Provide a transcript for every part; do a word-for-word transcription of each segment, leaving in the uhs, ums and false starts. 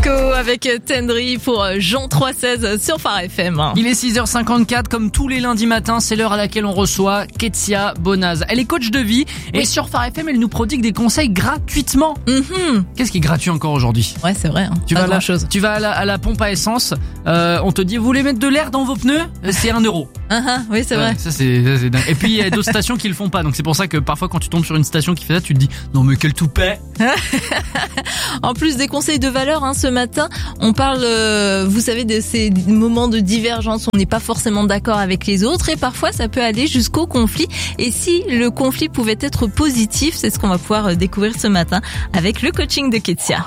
Avec Tendry pour Jean trois seize sur Phare F M. Il est six heures cinquante-quatre, comme tous les lundis matins, c'est l'heure à laquelle on reçoit Ketsia Bonaz. Elle est coach de vie et oui. sur Phare F M, elle nous prodigue des conseils gratuitement. Mm-hmm. Qu'est-ce qui est gratuit encore aujourd'hui ? Ouais, c'est vrai. Hein. Tu, Pas vas grand la, chose. tu vas à la, à la pompe à essence, euh, on te dit vous voulez mettre de l'air dans vos pneus ? C'est un euro. Uh-huh, oui, c'est ouais, vrai. Ça c'est, ça c'est dingue. Et puis il y a d'autres stations qui le font pas, donc c'est pour ça que parfois quand tu tombes sur une station qui fait ça, tu te dis non mais quel toupet. En plus des conseils de valeur, hein, ce matin, on parle, euh, vous savez, de ces moments de divergence où on n'est pas forcément d'accord avec les autres et parfois ça peut aller jusqu'au conflit. Et si le conflit pouvait être positif, c'est ce qu'on va pouvoir découvrir ce matin avec le coaching de Ketsia.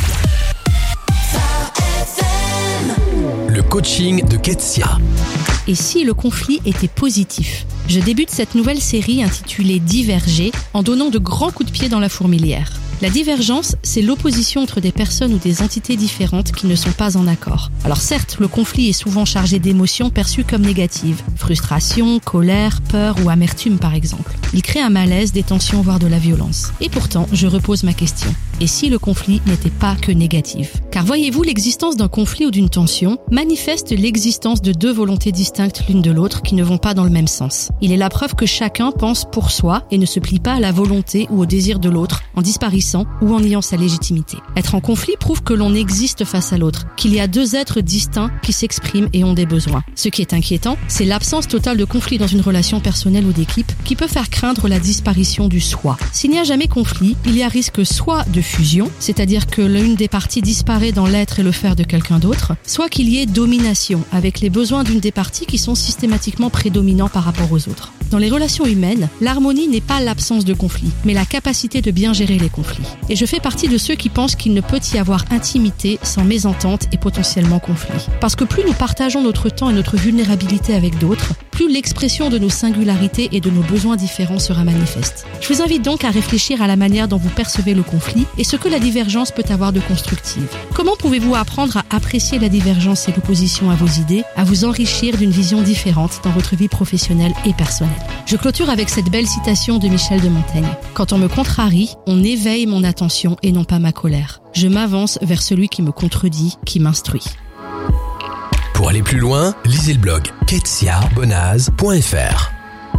Le coaching de Ketsia. Et si le conflit était positif ? Je débute cette nouvelle série intitulée Diverger en donnant de grands coups de pied dans la fourmilière. La divergence, c'est l'opposition entre des personnes ou des entités différentes qui ne sont pas en accord. Alors certes, le conflit est souvent chargé d'émotions perçues comme négatives. Frustration, colère, peur ou amertume par exemple. Il crée un malaise, des tensions, voire de la violence. Et pourtant, je repose ma question. Et si le conflit n'était pas que négatif ? Car voyez-vous, l'existence d'un conflit ou d'une tension manifeste l'existence de deux volontés distinctes l'une de l'autre qui ne vont pas dans le même sens. Il est la preuve que chacun pense pour soi et ne se plie pas à la volonté ou au désir de l'autre en disparaissant ou en niant sa légitimité. Être en conflit prouve que l'on existe face à l'autre, qu'il y a deux êtres distincts qui s'expriment et ont des besoins. Ce qui est inquiétant, c'est l'absence totale de conflit dans une relation personnelle ou d'équipe qui peut faire craindre la disparition du soi. S'il n'y a jamais conflit, il y a risque soit de fusion, c'est-à-dire que l'une des parties disparaît dans l'être et le faire de quelqu'un d'autre, soit qu'il y ait domination, avec les besoins d'une des parties qui sont systématiquement prédominants par rapport aux autres. Dans les relations humaines, l'harmonie n'est pas l'absence de conflit, mais la capacité de bien gérer les conflits. Et je fais partie de ceux qui pensent qu'il ne peut y avoir intimité sans mésentente et potentiellement conflit. Parce que plus nous partageons notre temps et notre vulnérabilité avec d'autres, plus l'expression de nos singularités et de nos besoins différents sera manifeste. Je vous invite donc à réfléchir à la manière dont vous percevez le conflit et ce que la divergence peut avoir de constructive. Comment pouvez-vous apprendre à apprécier la divergence et l'opposition à vos idées, à vous enrichir d'une vision différente dans votre vie professionnelle et personnelle ? Je clôture avec cette belle citation de Michel de Montaigne. Quand on me contrarie, on éveille mon attention et non pas ma colère. Je m'avance vers celui qui me contredit, qui m'instruit. Pour aller plus loin, lisez le blog ketsia bonaz point f r.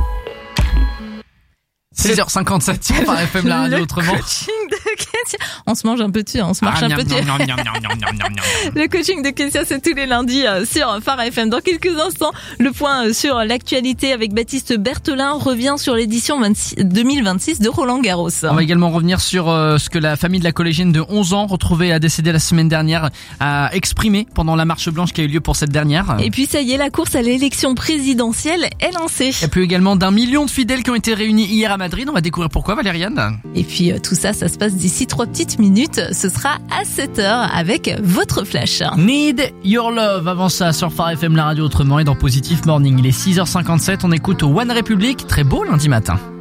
six heures cinquante-sept sur Phare F M, la radio autrement. Le coaching de Ketsia. On se mange un peu dessus, on se marche ah, un miam, peu dessus. miam, miam, miam, miam, miam, miam, miam. Le coaching de Ketsia, c'est tous les lundis sur Phare F M. Dans quelques instants, le point sur l'actualité avec Baptiste Berthelin revient sur l'édition deux mille vingt-six de Roland Garros. On va également revenir sur euh, ce que la famille de la collégienne de onze ans, retrouvée à décéder la semaine dernière, a exprimé pendant la marche blanche qui a eu lieu pour cette dernière. Et puis ça y est, la course à l'élection présidentielle est lancée. Il y a plus également d'un million de fidèles qui ont été réunis hier à Madrid. On va découvrir pourquoi, Valériane. Et puis euh, tout ça, ça se passe d'ici trois petites minutes. Ce sera à sept heures avec votre flash. Need Your Love. Avant ça, sur Phare F M, la radio autrement et dans Positive Morning. Il est six heures cinquante-sept. On écoute One Republic. Très beau lundi matin.